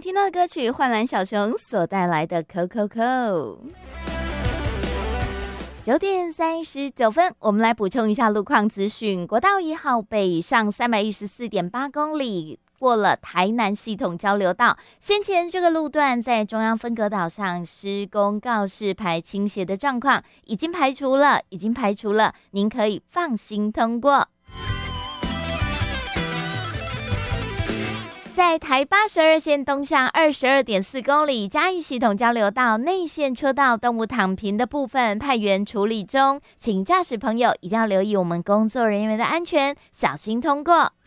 听到的歌曲幻蓝小熊所带来的扣扣扣。9点39分，我们来补充一下路况资讯。国道1号北上314.8公里，过了台南系统交流道，先前这个路段在中央分隔岛上施工告示牌倾斜的状况已经排除了，您可以放心通过。在台82线东向22.4公里嘉义系统交流道内线车道动物躺平的部分派员处理中，请驾驶朋友一定要留意我们工作人员的安全，小心通过。